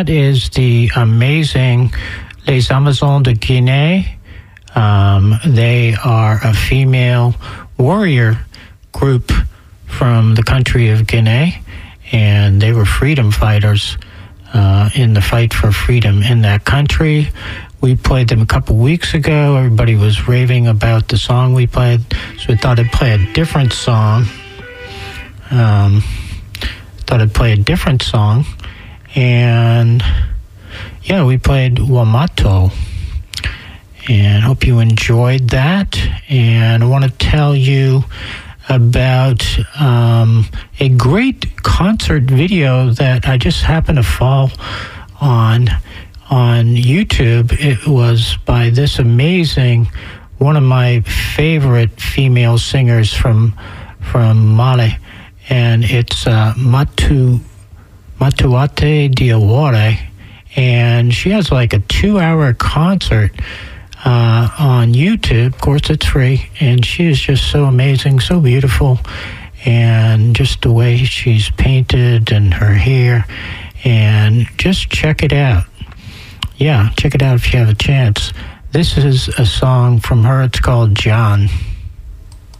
that is the amazing Les Amazones de Guinée. They are a female warrior group from the country of Guinea, and they were freedom fighters in the fight for freedom in that country. We played them a couple weeks ago. Everybody was raving about the song we played, so I thought I'd play a different song. And yeah, we played Wamato, and hope you enjoyed that. And I want to tell you about a great concert video that I just happened to fall on YouTube. It was by this amazing, one of my favorite female singers from Mali, and it's Matuate Diawara, and she has like a 2-hour concert on YouTube. Of course, it's free, and she is just so amazing, so beautiful, and just the way she's painted and her hair, and just check it out. Yeah, check it out if you have a chance. This is a song from her. It's called John.